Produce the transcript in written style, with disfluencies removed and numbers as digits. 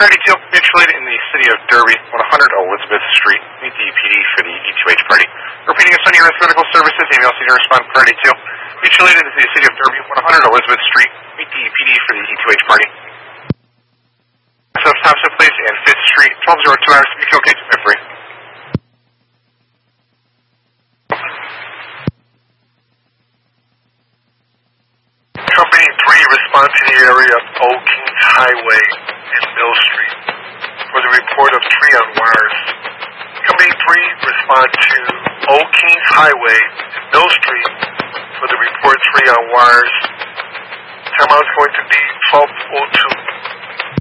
Party 2, mutually in the city of Derby, 100 Elizabeth Street. Meet the PD for the E2H party. Repeating as Sunny Earth Medical Services, email senior respond Party 2. Mutually in the city of Derby, 100 Elizabeth Street. Meet the PD for the E2H party. South Thompson Place and 5th Street, 1202 hours. Mutual okay to free. Company 3, respond to the area of Old Kings Highway and Mill Street for the report of tree on wires. Company 3, respond to Old Kings Highway and Mill Street for the report tree on wires. Timeout is going to be 12:02.